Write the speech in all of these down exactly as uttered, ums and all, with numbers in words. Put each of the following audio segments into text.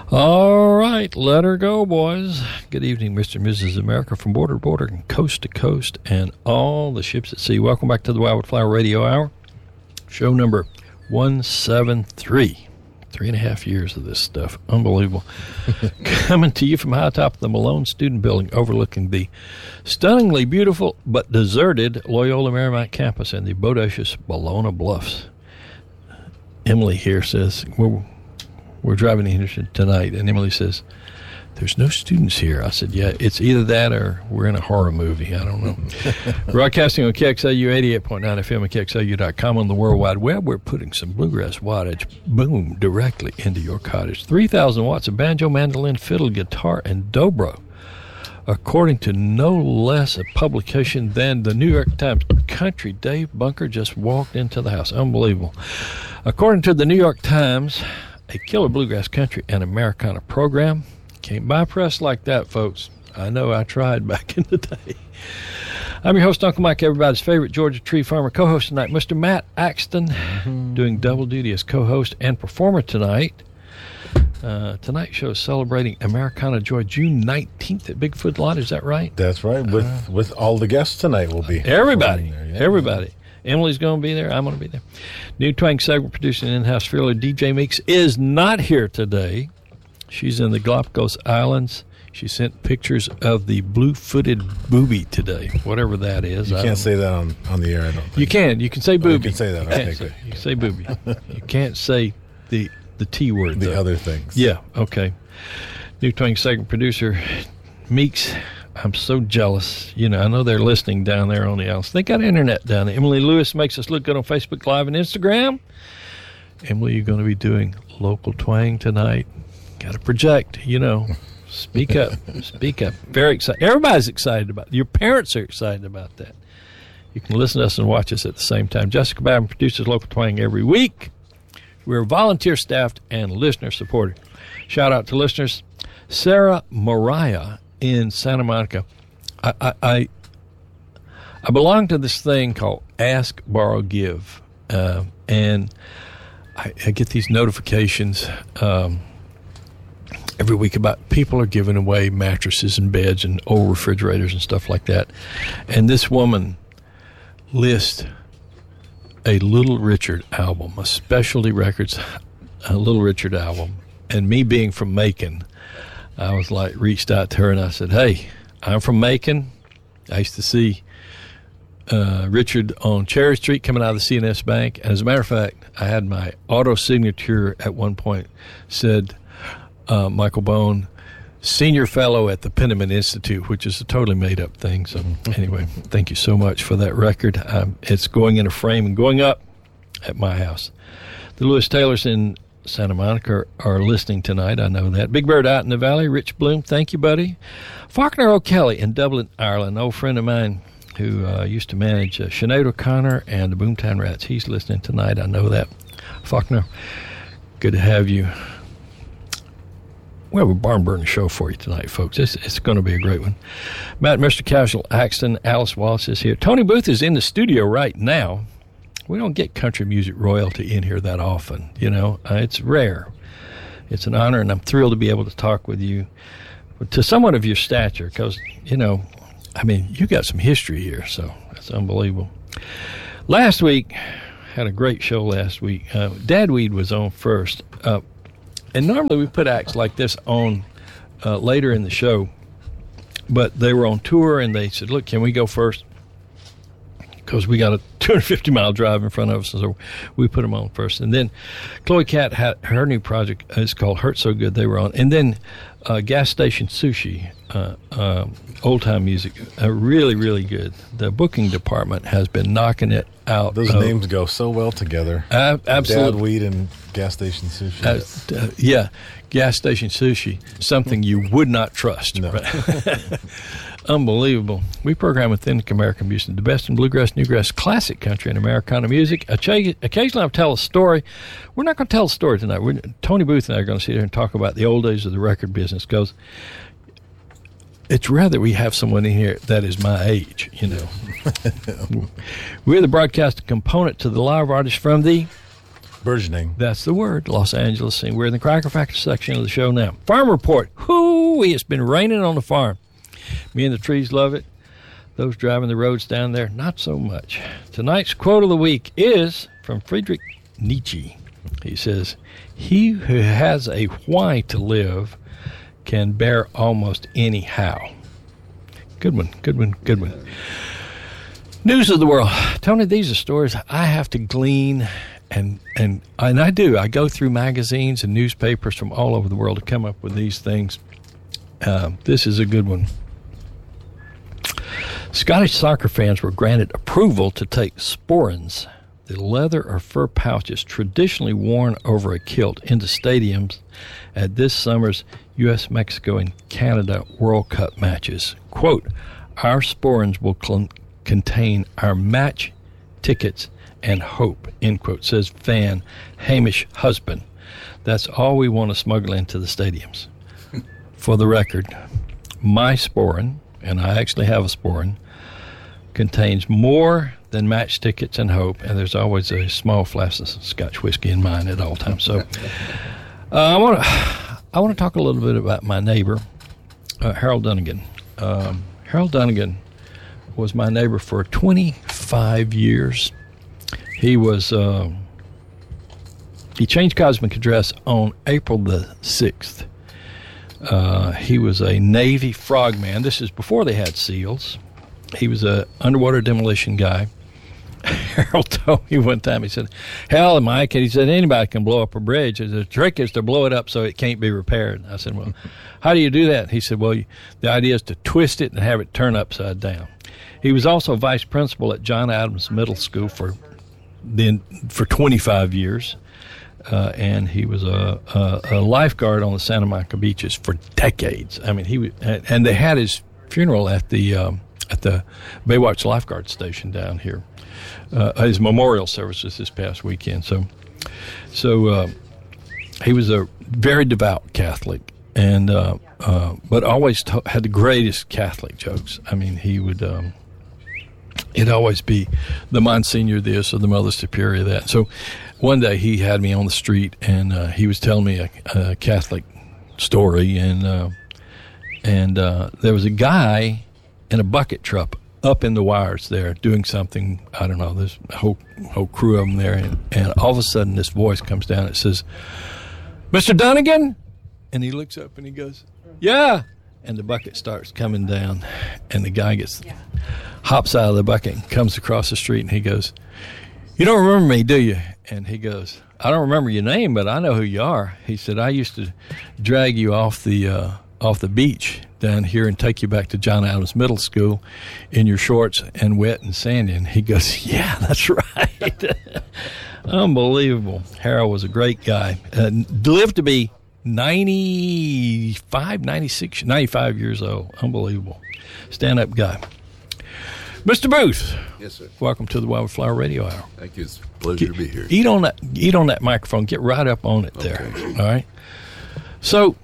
All right, let her go, boys. Good evening, Mister and Missus America, from border to border and coast to coast and all the ships at sea. Welcome back to the Wildwood Flower Radio Hour, show number one seventy-three. Three and a half years of this stuff. Unbelievable. Coming to you from high top of the Malone Student Building overlooking the stunningly beautiful but deserted Loyola Marymount campus and the bodacious Bologna Bluffs. Emily here says, we're, we're driving here tonight, and Emily says, there's no students here. I said, yeah, it's either that or we're in a horror movie. I don't know. Broadcasting on K X L U eighty-eight point nine F M and K X L U dot com on the World Wide Web. We're putting some bluegrass wattage, boom, directly into your cottage. three thousand watts of banjo, mandolin, fiddle, guitar, and dobro. According to no less a publication than the New York Times. Country Dave Bunker just walked into the house. Unbelievable. According to the New York Times, a killer bluegrass country and Americana program. Can't buy press like that, folks. I know I tried back in the day. I'm your host, Uncle Mike, everybody's favorite Georgia tree farmer. Co-host tonight, Mister Matt Axton, mm-hmm. doing double duty as co-host and performer tonight. Uh, tonight's show is celebrating Americana Joy, June nineteenth at Bigfoot Lot. Is that right? That's right. With uh, with all the guests tonight will be. Everybody. There, yeah. Everybody. Emily's going to be there. I'm going to be there. New Twang segment producing in-house feeler D J Meeks is not here today. She's in the Galapagos Islands. She sent pictures of the blue-footed booby today, whatever that is. You can't say that on, on the air, I don't think. You can. You can say booby. Oh, you can say that. You, I can't think say, you can say booby. You can't say the the T word, The though. other things. Yeah, okay. New Twang segment producer Meeks, I'm so jealous. You know, I know they're listening down there on the islands. They got internet down there. Emily Lewis makes us look good on Facebook Live and Instagram. Emily, you're going to be doing local twang tonight. Got to project, you know. Speak up. Speak up. Very excited. Everybody's excited about it. Your parents are excited about that. You can listen to us and watch us at the same time. Jessica Babin produces Local Twang every week. We're volunteer staffed and listener supported. Shout out to listeners. Sarah Mariah in Santa Monica. I, I, I, I belong to this thing called Ask, Borrow, Give. Uh, and I, I get these notifications um, every week about people are giving away mattresses and beds and old refrigerators and stuff like that. And this woman lists a Little Richard album, a Specialty Records, a Little Richard album. And me being from Macon, I was like, reached out to her and I said, hey, I'm from Macon. I used to see uh, Richard on Cherry Street coming out of the C and S Bank. And as a matter of fact, I had my auto signature at one point said, Uh, Michael Bone, senior fellow at the Penniman Institute, which is a totally made-up thing. So anyway, thank you so much for that record. Um, it's going in a frame and going up at my house. The Lewis Taylors in Santa Monica are, are listening tonight. I know that. Big Bird out in the valley. Rich Bloom, thank you, buddy. Faulkner O'Kelly in Dublin, Ireland, an old friend of mine who uh, used to manage uh, Sinead O'Connor and the Boomtown Rats. He's listening tonight. I know that. Faulkner, good to have you. We have a barn burning show for you tonight, folks. It's, it's going to be a great one. Matt, Mister Casual, Axton, Alice Wallace is here. Tony Booth is in the studio right now. We don't get country music royalty in here that often, you know. Uh, it's rare. It's an honor, and I'm thrilled to be able to talk with you to someone of your stature because, you know, I mean, you got some history here, so that's unbelievable. Last week, had a great show last week. Uh, Dad Weed was on first. Uh, And normally we put acts like this on uh, later in the show, but they were on tour and they said, look, can we go first? Because we got a two hundred fifty mile drive in front of us, so we put them on first. And then Chloe Cat had her new project. It's called Hurt So Good. They were on. And then uh, Gas Station Sushi, uh, uh, old-time music, uh, really, really good. The booking department has been knocking it out. Those uh, names go so well together. Uh, absolutely. Dad Weed and Gas Station Sushi. Uh, uh, yeah, Gas Station Sushi, something you would not trust. No. Unbelievable. We program authentic American music, the best in bluegrass, newgrass, classic country, and Americana music. Occasionally I'll tell a story. We're not going to tell a story tonight. We're, Tony Booth and I are going to sit here and talk about the old days of the record business because it's rare that we have someone in here that is my age, you know. We're the broadcast component to the live artists from the Burgeoning. That's the word, Los Angeles scene. We're in the Cracker Factor section of the show now. Farm Report. Whoo, it's been raining on the farm. Me and the trees love it. Those driving the roads down there, not so much. Tonight's quote of the week is from Friedrich Nietzsche. He says, "He who has a why to live can bear almost any how." Good one, good one, good one. News of the world. Tony, these are stories I have to glean, and and and I do. I go through magazines and newspapers from all over the world to come up with these things. Uh, this is a good one. Scottish soccer fans were granted approval to take sporrans, the leather or fur pouches traditionally worn over a kilt, into stadiums at this summer's U S, Mexico, and Canada World Cup matches. Quote, "Our sporrans will cl- contain our match tickets and hope," end quote, says fan Hamish Husband. That's all we want to smuggle into the stadiums. For the record, my sporran, and I actually have a sporran, contains more than match tickets and hope, and there's always a small flask of Scotch whiskey in mine at all times. So uh, I want to I want to talk a little bit about my neighbor, uh, Harold Dunnigan. Um, Harold Dunnigan was my neighbor for twenty-five years. He was uh, he changed cosmic address on April the sixth. Uh, he was a Navy frogman. This is before they had SEALs. He was a underwater demolition guy. Harold told me one time, he said, "Hell, Mike," he said, "anybody can blow up a bridge. The trick is to blow it up so it can't be repaired." I said, "Well, how do you do that?" He said, "Well, you, the idea is to twist it and have it turn upside down." He was also vice principal at John Adams Middle School for then for twenty-five years, uh, and he was a, a, a lifeguard on the Santa Monica beaches for decades. I mean, he and they had his funeral at the um, at the Baywatch Lifeguard Station down here. Uh, his memorial services this past weekend. So, so uh, he was a very devout Catholic, and uh, uh, but always t- had the greatest Catholic jokes. I mean, he would um, it'd always be the Monsignor this or the Mother Superior that. So, one day he had me on the street, and uh, he was telling me a, a Catholic story, and uh, and uh, there was a guy in a bucket truck up in the wires there doing something. I don't know, there's a whole, whole crew of them there, and, and all of a sudden this voice comes down. It says, "Mister Dunnigan?" And he looks up and he goes, "Yeah." And the bucket starts coming down, and the guy gets hops out of the bucket and comes across the street, and he goes, "You don't remember me, do you?" And he goes, "I don't remember your name, but I know who you are." He said, "I used to drag you off the uh, off the beach down here and take you back to John Adams Middle School in your shorts and wet and sandy." And he goes, "Yeah, that's right." Unbelievable. Harold was a great guy. Uh, lived to be ninety-five, ninety-six, ninety-five years old. Unbelievable. Stand-up guy. Mister Booth. Yes, sir. Welcome to the Wildflower Radio Hour. Thank you. It's a pleasure Get, to be here. Eat on that. Eat on that microphone. Get right up on it there. Okay. All right. So,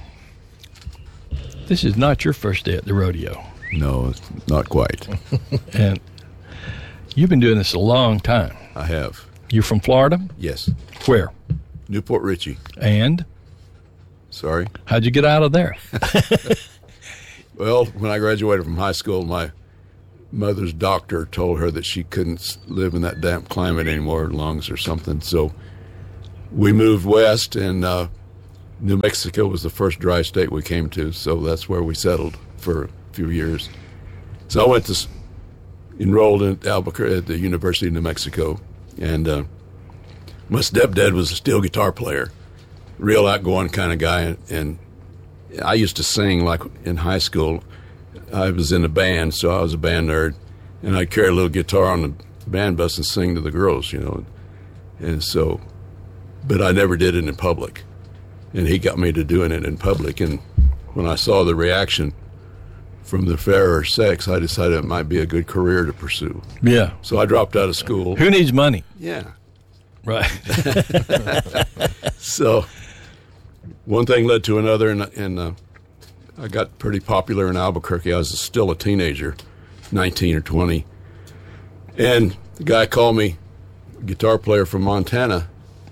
this is not your first day at the rodeo. No, it's not quite. And you've been doing this a long time. I have. You're from Florida? Yes. Where? Newport Richey. And Sorry. how'd you get out of there? Well, when I graduated from high school, my mother's doctor told her that she couldn't live in that damp climate anymore, lungs or something. So we moved west, and uh, New Mexico was the first dry state we came to, so that's where we settled for a few years. So I went to enrolled in Albuquerque at the University of New Mexico, and uh, my stepdad was a steel guitar player, real outgoing kind of guy, and, and I used to sing like in high school. I was in a band, so I was a band nerd, and I'd carry a little guitar on the band bus and sing to the girls, you know, and so, but I never did it in public. And he got me to doing it in public. And when I saw the reaction from the fairer sex, I decided it might be a good career to pursue. Yeah. So I dropped out of school. Who needs money? Yeah. Right. So one thing led to another, and, and uh, I got pretty popular in Albuquerque. I was still a teenager, nineteen or twenty. And the guy called me, a guitar player from Montana,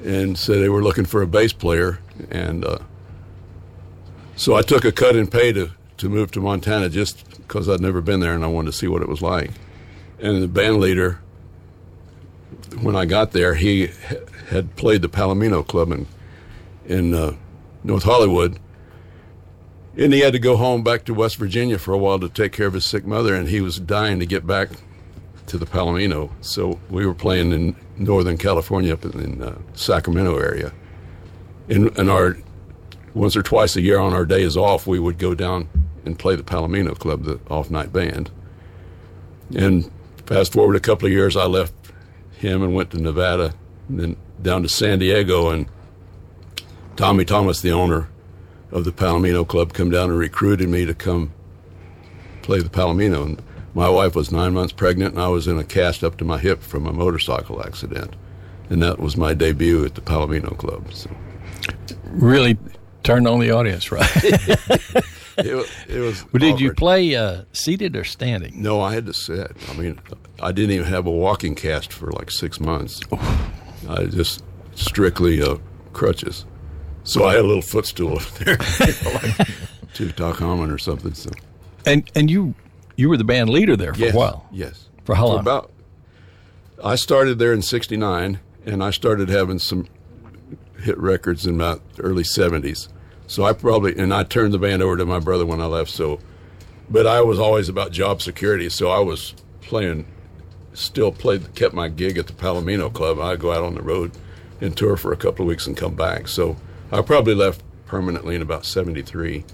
and said they were looking for a bass player. And uh, so I took a cut in pay to, to move to Montana just because I'd never been there and I wanted to see what it was like. And the band leader, when I got there, he had played the Palomino Club in, in uh, North Hollywood. And he had to go home back to West Virginia for a while to take care of his sick mother, and he was dying to get back to the Palomino. So we were playing in Northern California, up in the uh, Sacramento area. And, and our once or twice a year on our days off, we would go down and play the Palomino Club, the off-night band. And fast forward a couple of years, I left him and went to Nevada, and then down to San Diego, and Tommy Thomas, the owner of the Palomino Club, come down and recruited me to come play the Palomino. And my wife was nine months pregnant, and I was in a cast up to my hip from a motorcycle accident. And that was my debut at the Palomino Club. So. Really turned on the audience, right? it, was, it was well, did awkward. you play uh, seated or standing? No, I had to sit. I mean, I didn't even have a walking cast for like six months. I just strictly uh, crutches. So I had a little footstool up there, like Tutankhamun or something. So. And and you you were the band leader there for yes, a while. Yes. For how long? For about. I started there in sixty-nine, and I started having some hit records in my early seventies. So I probably and I turned the band over to my brother when I left. So, but I was always about job security, so I was playing, still played, kept my gig at the Palomino Club. I'd go out on the road and tour for a couple of weeks and come back. So. I probably left permanently in about seventy-three.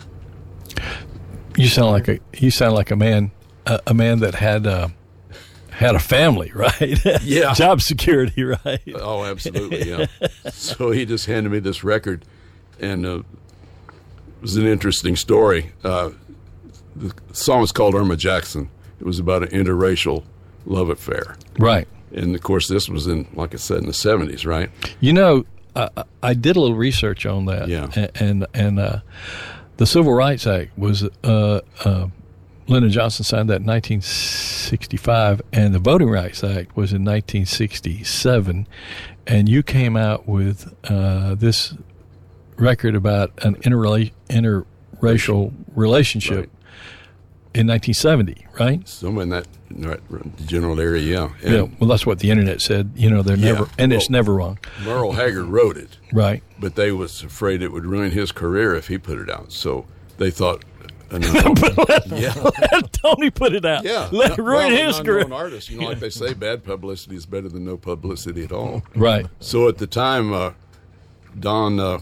You sound like a you sound like a man a, a man that had uh, had a family, right? Yeah, job security, right? Oh, absolutely. Yeah. So he just handed me this record, and uh, it was an interesting story. Uh, the song was called Irma Jackson. It was about an interracial love affair, right? And of course, this was in, like I said, in the seventies, right? You know. I, I did a little research on that, yeah. and and, and uh, the Civil Rights Act was uh, uh, Lyndon Johnson signed that in nineteen sixty-five, and the Voting Rights Act was in nineteen sixty-seven, and you came out with uh, this record about an interrela- interracial relationship right. in nineteen seventy, right? Somewhere in that general area, yeah. And yeah. Well, that's what the internet said. You know, they're yeah, never, and well, it's never wrong. Merle Haggard wrote it, right? But they was afraid it would ruin his career if he put it out. So they thought, uh, no, let, yeah, let Tony put it out. Yeah, let no, ruin well, his career. An artist, you know, like they say, bad publicity is better than no publicity at all. Right. So at the time, uh, Don, uh,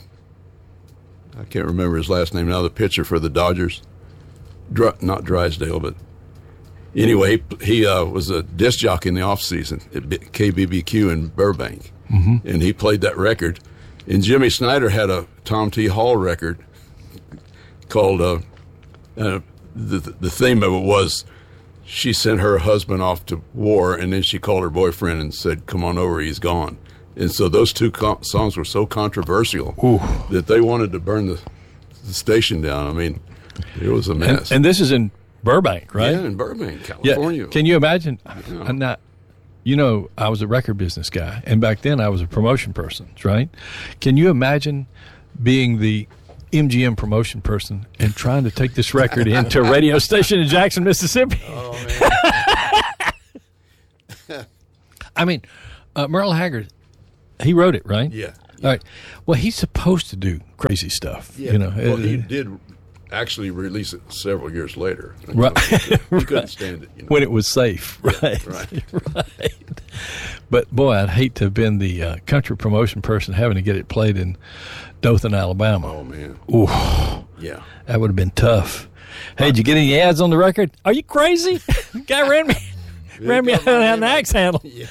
I can't remember his last name now, the pitcher for the Dodgers, Dr- not Drysdale, but. Anyway, he uh, was a disc jockey in the off season at K B B Q in Burbank, mm-hmm. and he played that record. And Jimmy Snyder had a Tom T. Hall record called uh, uh, the the theme of it was she sent her husband off to war, and then she called her boyfriend and said, "Come on over, he's gone." And so those two co- songs were so controversial Ooh. that they wanted to burn the, the station down. I mean, it was a mess. And, and this is in Burbank, right? Yeah, in Burbank, California. Yeah. Can you imagine? Yeah. I'm not. You know, I was a record business guy, and back then I was a promotion person, right? Can you imagine being the M G M promotion person and trying to take this record into a radio station in Jackson, Mississippi? Oh, man. I mean, uh, Merle Haggard, he wrote it, right? Yeah, yeah. All right. Well, he's supposed to do crazy stuff. Yeah. You know, well, it, he did actually release it several years later. Right. He couldn't stand it. You know? When it was safe, right? Yeah, right. right. But, boy, I'd hate to have been the uh, country promotion person having to get it played in Dothan, Alabama. Oh, man. Ooh. Yeah. That would have been tough. Hey, did you get any ads on the record? Are you crazy? Guy ran me ran me out an axe handle. Yeah.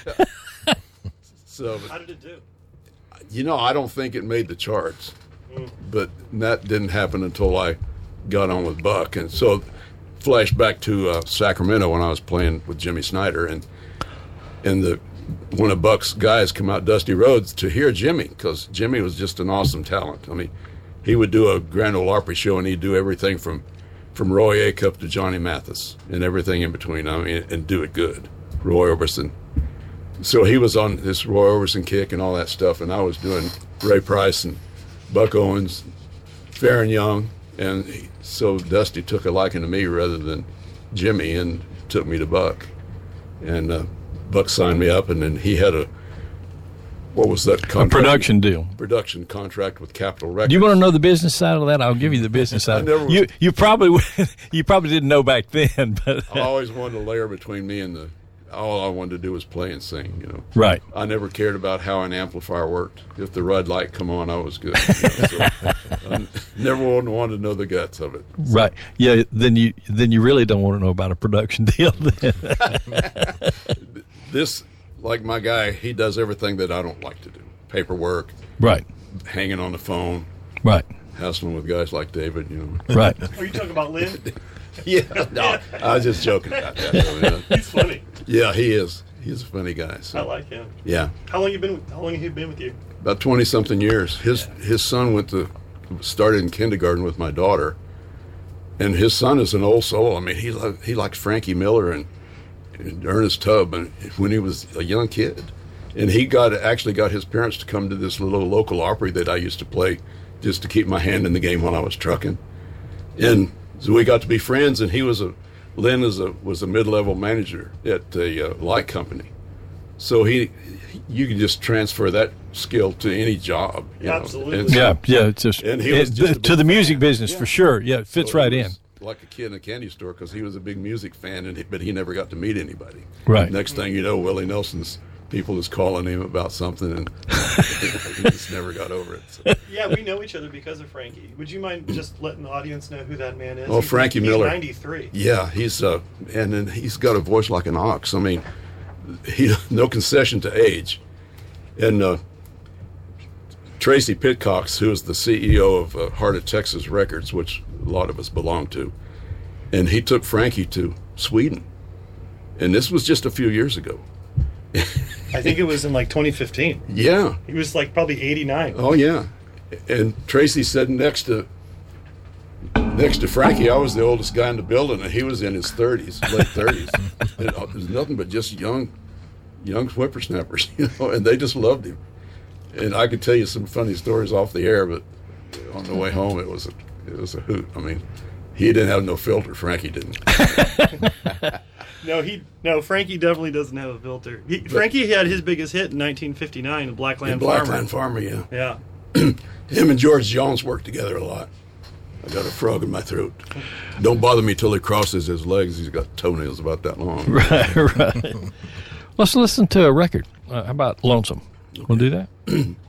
So, how did it do? You know, I don't think it made the charts, mm. but that didn't happen until I got on with Buck. And so flash back to uh, Sacramento when I was playing with Jimmy Snyder, and and the one of Buck's guys come out Dusty Rhodes to hear Jimmy, because Jimmy was just an awesome talent. I mean, he would do a Grand Ole Opry show, and he'd do everything from from Roy Acuff to Johnny Mathis and everything in between. I mean, and do it good. Roy Orbison. so he was on this Roy Orbison kick and all that stuff, and I was doing Ray Price and Buck Owens, Farron Young, and he, so Dusty took a liking to me rather than Jimmy and took me to Buck. And uh, Buck signed me up, and then he had a, what was that contract? A production deal. Production contract with Capitol Records. Do you want to know the business side of that? I'll give you the business side. I never you you probably you probably didn't know back then, but I always wanted a layer between me and the. All I wanted to do was play and sing, you know. Right. I never cared about how an amplifier worked. If the red light come on, I was good. You know, so I never wanted to know the guts of it. So. Right. Yeah. Then you then you really don't want to know about a production deal. Then. This, like my guy, he does everything that I don't like to do. Paperwork. Right. Hanging on the phone. Right. Hassling with guys like David, you know. Right. Are you talking about Lynn? Yeah, no, I was just joking about that. Though, you know. He's funny. Yeah, he is. He's a funny guy. So. I like him. Yeah. How long you been? How long have he been with you? About twenty something years. His his son went to started in kindergarten with my daughter, and his son is an old soul. I mean, he lo- he liked Frankie Miller and, and Ernest Tubb, and when he was a young kid, and he got actually got his parents to come to this little local Opry that I used to play, just to keep my hand in the game while I was trucking, and. So we got to be friends, and he was a Lynn is a was a mid-level manager at the uh, light company. So he, you can just transfer that skill to any job. You Absolutely. Know? And so, Yeah. Yeah. It's just, And he was it- just a to the big music fan. business Yeah. for sure. Yeah. It fits so right he in. was like a kid in a candy store because he was a big music fan, and he, but he never got to meet anybody. Right. Next thing you know, Willie Nelson's people is calling him about something, and he just never got over it. So. Yeah, we know each other because of Frankie. Would you mind just letting the audience know who that man is? Oh, He's- Frankie he's Miller. ninety-three. Yeah, he's uh, and then he's got a voice like an ox. I mean, he no concession to age. And uh, Tracy Pitcox, who is the C E O of uh, Heart of Texas Records, which a lot of us belong to, and he took Frankie to Sweden, and this was just a few years ago. I think it was in like twenty fifteen. Yeah. He was like probably eighty-nine. Oh yeah. And Tracy said next to next to Frankie, I was the oldest guy in the building, and he was in his thirties, late thirties. And it was nothing but just young, young whippersnappers, you know, and they just loved him. And I could tell you some funny stories off the air, but on the way home, it was a it was a hoot. I mean, he didn't have no filter. Frankie didn't. No, he no. Frankie definitely doesn't have a filter. He, Frankie had his biggest hit in nineteen fifty-nine, the Blackland Farmer. Blackland Farmer, yeah. Yeah. Him and George Jones worked together a lot. I got a frog in my throat. Don't bother me till he crosses his legs. He's got toenails about that long. Right. Right. Let's listen to a record. Uh, how about Lonesome? We'll do that.